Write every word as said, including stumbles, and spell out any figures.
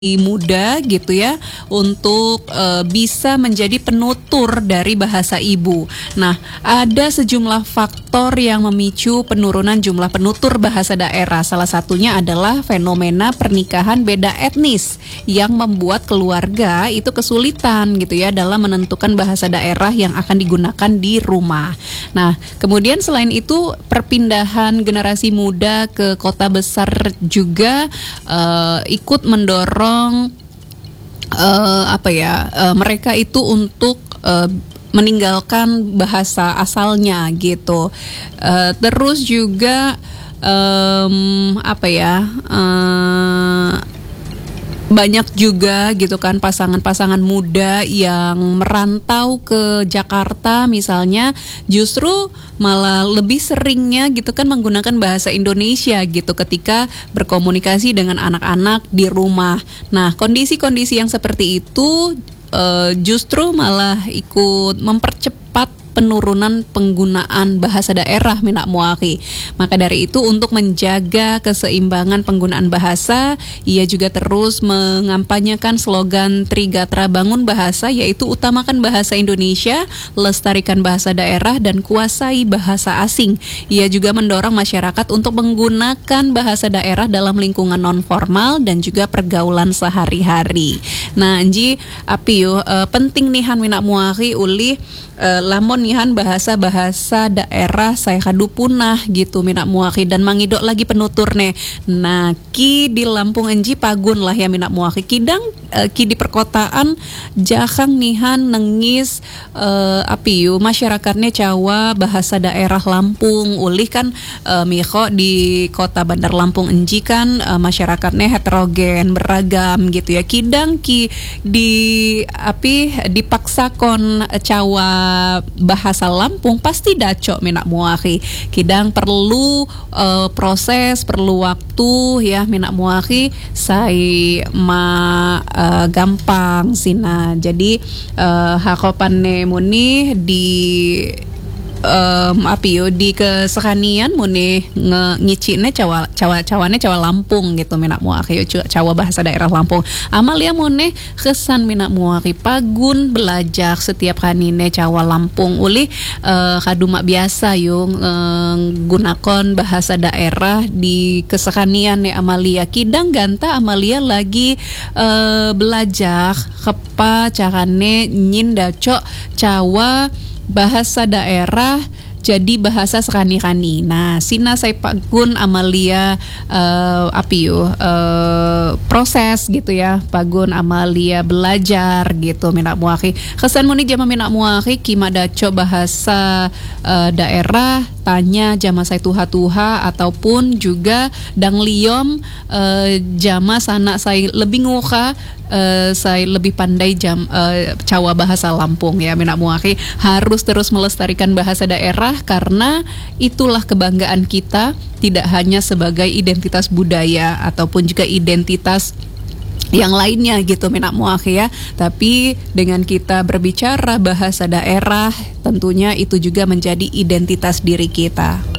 muda gitu ya untuk e, bisa menjadi penutur dari bahasa ibu. Nah, ada sejumlah faktor yang memicu penurunan jumlah penutur bahasa daerah. Salah satunya adalah fenomena pernikahan beda etnis yang membuat keluarga itu kesulitan gitu ya dalam menentukan bahasa daerah yang akan digunakan di rumah. Nah, kemudian selain itu perpindahan generasi muda ke kota besar juga e, ikut mendorong Uh, apa ya uh, mereka itu untuk uh, meninggalkan bahasa asalnya gitu. Uh, terus juga um, apa ya uh, banyak juga gitu kan pasangan-pasangan muda yang merantau ke Jakarta misalnya justru malah lebih seringnya gitu kan menggunakan bahasa Indonesia gitu ketika berkomunikasi dengan anak-anak di rumah. Nah, kondisi-kondisi yang seperti itu uh, justru malah ikut mempercepat penurunan penggunaan bahasa daerah Minak Muaki. Maka dari itu untuk menjaga keseimbangan penggunaan bahasa, ia juga terus mengampanyekan slogan Trigatra Bangun Bahasa, yaitu utamakan bahasa Indonesia, lestarikan bahasa daerah, dan kuasai bahasa asing. Ia juga mendorong masyarakat untuk menggunakan bahasa daerah dalam lingkungan non-formal dan juga pergaulan sehari-hari. Nah, Anji, api yo, uh, penting nihan Minak Muaki uli uh, lamun nihan bahasa-bahasa daerah saya kadu punah gitu Minak Muaki dan mangidok lagi penutur nih. Nah, ki di Lampung enji pagun lah ya Minak Muaki. Kidang uh, ki di perkotaan jakang nihan nengis uh, api yu masyarakatnya Jawa bahasa daerah Lampung. Ulih kan uh, Miko di kota Bandar Lampung enji kan uh, masyarakatnya heterogen, beragam gitu ya. Kidang ki di api dipaksakan Jawa bahasa Lampung pasti dacok Minak Muaki. Kidang perlu uh, proses, perlu waktu ya Minak Muaki saya ma uh, gampang sina. Jadi uh, hakopanne muni di Um, api yo di kesekanian muni ngicine cawa cawa cawane cawa Lampung gitu Minak Muaki yo cawa bahasa daerah Lampung. Amalia muni kesan Minak Muaki pagun belajar setiap kanine cawa Lampung uli uh, kaduma biasa yo uh, gunakan bahasa daerah di kesekanian nih Amalia. Kidang ganta Amalia lagi uh, belajar kepa carane nyin dacok cawa bahasa daerah jadi bahasa sekani-kani. Nah, sina saya pagun Amalia uh, api yo uh, proses gitu ya. Pagun Amalia belajar gitu Minak Muaki. Kesan muni jama Minak Muaki kima daco bahasa uh, daerah tanya jama saya tuha-tuha ataupun juga dang liom uh, jama sana saya lebih nguka uh, saya lebih pandai jam uh, cawa bahasa Lampung ya Minak Muaki. Harus terus melestarikan bahasa daerah karena itulah kebanggaan kita, tidak hanya sebagai identitas budaya ataupun juga identitas yang lainnya gitu Minak Muaki ya. Tapi dengan kita berbicara bahasa daerah tentunya itu juga menjadi identitas diri kita.